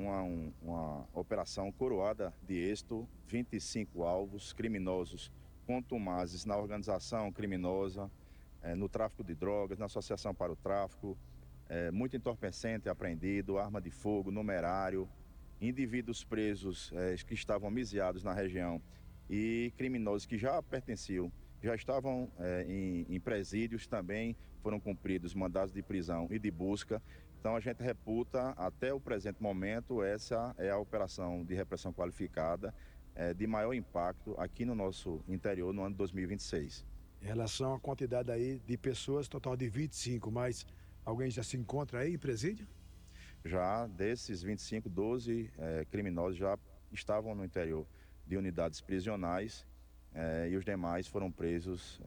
uma operação coroada de êxito, 25 alvos criminosos contumazes na organização criminosa, no tráfico de drogas, na associação para o tráfico, muito entorpecente apreendido, arma de fogo, numerário, indivíduos presos que estavam amisiados na região e criminosos que já estavam em presídios, também foram cumpridos mandados de prisão e de busca. Então a gente reputa, até o presente momento, essa é a operação de repressão qualificada de maior impacto aqui no nosso interior no ano de 2026. Em relação à quantidade aí de pessoas, total de 25, mas alguém já se encontra aí em presídio? Já desses 25, 12 criminosos já estavam no interior de unidades prisionais e os demais foram presos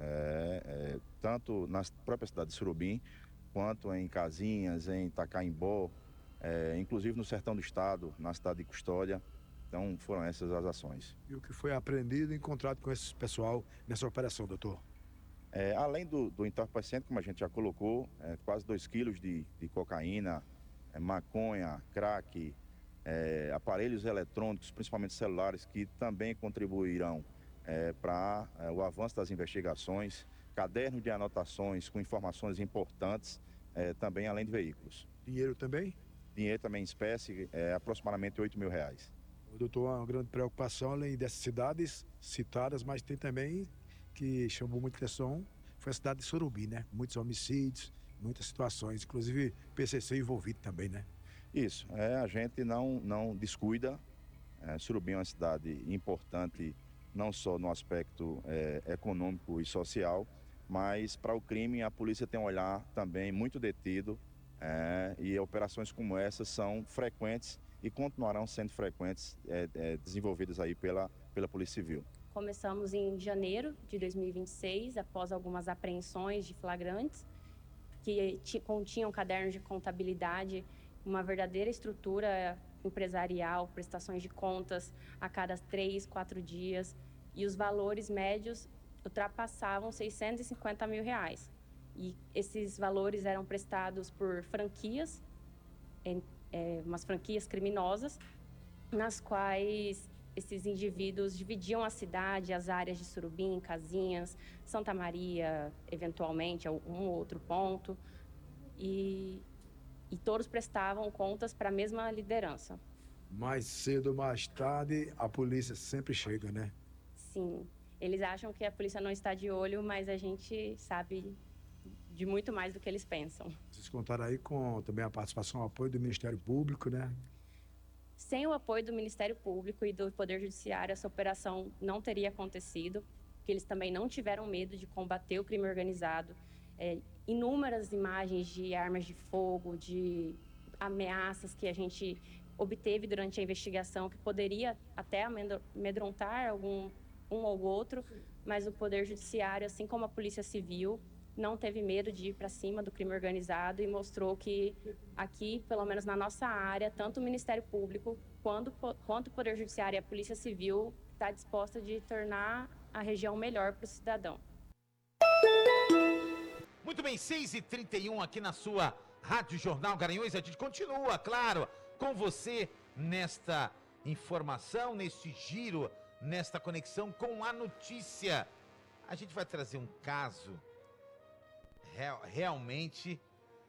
tanto na própria cidade de Surubim, quanto em Casinhas, em Itacaimbó, inclusive no sertão do estado, na cidade de Custódia. Então foram essas as ações. E o que foi apreendido e encontrado com esse pessoal nessa operação, doutor? Além do entorpecente, como a gente já colocou, quase 2 quilos de cocaína, maconha, crack, aparelhos eletrônicos, principalmente celulares, que também contribuirão para o avanço das investigações, cadernos de anotações com informações importantes, também além de veículos. Dinheiro também? Dinheiro também em espécie, aproximadamente R$ 8.000. Doutor, uma grande preocupação, além dessas cidades citadas, mas tem também que chamou muita atenção, foi a cidade de Surubim, né? Muitos homicídios, muitas situações, inclusive PCC envolvido também, né? Isso, a gente não descuida. Surubim é uma cidade importante, não só no aspecto econômico e social, mas para o crime a polícia tem um olhar também muito detido, e operações como essa são frequentes e continuarão sendo frequentes, desenvolvidas aí pela Polícia Civil. Começamos em janeiro de 2026, após algumas apreensões de flagrantes, que continham cadernos de contabilidade, uma verdadeira estrutura empresarial, prestações de contas a cada 3, 4 dias, e os valores médios ultrapassavam R$650 mil. E esses valores eram prestados por franquias, umas franquias criminosas, nas quais esses indivíduos dividiam a cidade, as áreas de Surubim, Casinhas, Santa Maria, eventualmente, um ou outro ponto, e todos prestavam contas para a mesma liderança. Mais cedo ou mais tarde, a polícia sempre chega, né? Sim, eles acham que a polícia não está de olho, mas a gente sabe de muito mais do que eles pensam. Vocês contaram aí com também a participação, o apoio do Ministério Público, né? Sem o apoio do Ministério Público e do Poder Judiciário, essa operação não teria acontecido, porque eles também não tiveram medo de combater o crime organizado. Inúmeras imagens de armas de fogo, de ameaças que a gente obteve durante a investigação, que poderia até amedrontar um ou outro, mas o Poder Judiciário, assim como a Polícia Civil, não teve medo de ir para cima do crime organizado e mostrou que aqui, pelo menos na nossa área, tanto o Ministério Público quanto o Poder Judiciário e a Polícia Civil está disposta de tornar a região melhor para o cidadão. Muito bem, 6h31 aqui na sua Rádio Jornal Garanhuns. A gente continua, claro, com você nesta informação, neste giro, nesta conexão com a notícia. A gente vai trazer um caso realmente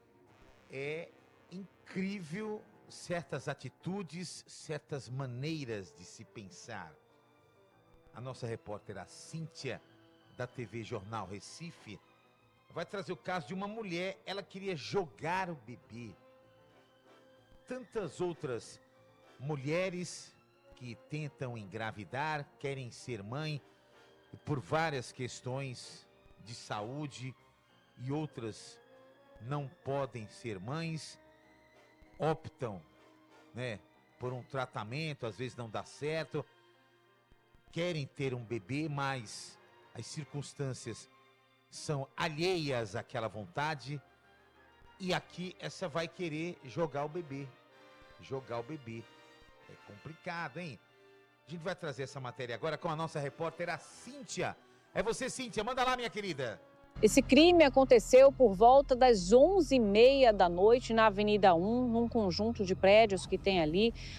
incrível, certas atitudes, certas maneiras de se pensar. A nossa repórter, a Cíntia, da TV Jornal Recife, vai trazer o caso de uma mulher. Ela queria jogar o bebê. Tantas outras mulheres que tentam engravidar, querem ser mãe, e por várias questões de saúde, e outras não podem ser mães, optam, por um tratamento, às vezes não dá certo, querem ter um bebê, mas as circunstâncias são alheias àquela vontade, e aqui essa vai querer jogar o bebê. É complicado, hein? A gente vai trazer essa matéria agora com a nossa repórter, a Cíntia. É você, Cíntia, manda lá, minha querida. Esse crime aconteceu por volta das 11h30 da noite na Avenida 1, num conjunto de prédios que tem ali.